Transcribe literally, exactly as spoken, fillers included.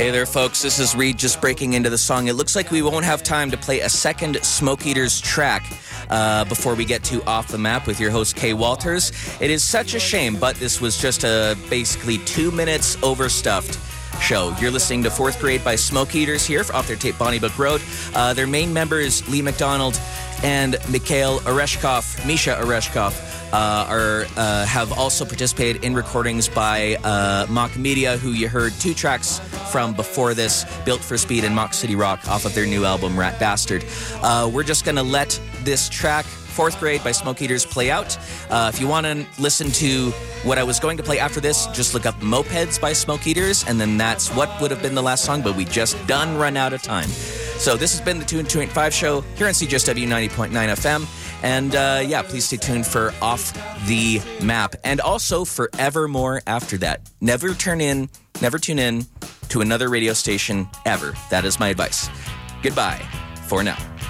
Hey there, folks. This is Reed just breaking into the song. It looks like we won't have time to play a second Smoke Eaters track uh, before we get to Off the Map with your host, Kay Walters. It is such a shame, but this was just a basically two minutes overstuffed show. You're listening to Fourth Grade by Smoke Eaters here off their tape Bonnybrook Road. Uh, their main members, Lee McDonald and Mikhail Oreshkov, Misha Oreshkov, Uh, are uh, have also participated in recordings by uh, Mock Media, who you heard two tracks from before this, Built for Speed and Mock City Rock, off of their new album, Rat Bastard. Uh, we're just going to let this track, Fourth Grade by Smoke Eaters, play out. Uh, if you want to listen to what I was going to play after this, just look up Mopeds by Smoke Eaters, and then that's what would have been the last song, but we just done run out of time. So this has been the Tune two eighty-five show here on C J S W ninety point nine F M. And uh, yeah, please stay tuned for Off the Map. And also forevermore after that. Never turn in, never tune in to another radio station ever. That is my advice. Goodbye for now.